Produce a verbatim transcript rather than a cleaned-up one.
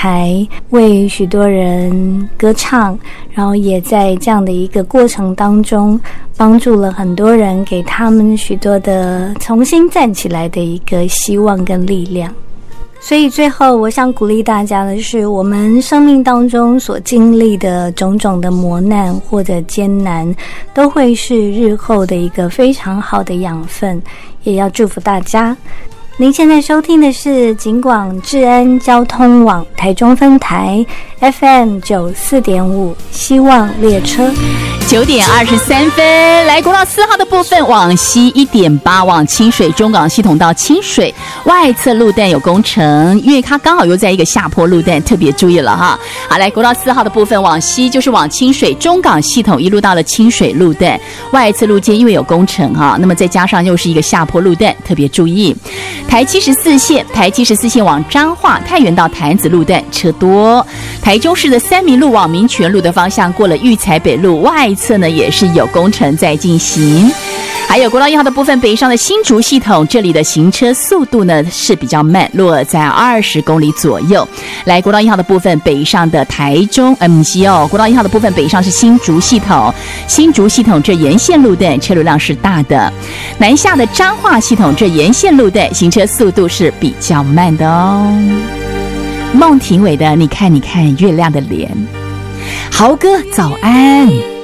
台为许多人歌唱，然后也在这样的一个过程当中帮助了很多人，给他们许多的重新站起来的一个希望跟力量。所以最后我想鼓励大家的是，我们生命当中所经历的种种的磨难或者艰难，都会是日后的一个非常好的养分，也要祝福大家。您现在收听的是警广治安交通网台中分台 F M 九十四点五 希望列车。 九点二十三分，来国道四号的部分往西 一点八 往清水中港系统到清水外侧路段有工程，因为它刚好又在一个下坡路段，特别注意了哈。好，来国道四号的部分往西就是往清水中港系统一路到了清水路段外侧路肩，因为有工程哈，那么再加上又是一个下坡路段，特别注意。台七十四线台七十四线往彰化太原到潭子路段车多，台中市的三民路往民权路的方向过了育才北路外侧呢也是有工程在进行。还有国道一号的部分北上的新竹系统，这里的行车速度呢是比较慢，落在二十公里左右。来国道一号的部分北上的台中嗯是哦，国道一号的部分北上是新竹系统，新竹系统这沿线路段车流量是大的。南下的彰化系统这沿线路段行车速度是比较慢的哦。孟庭苇的你看你看月亮的脸。豪哥早安。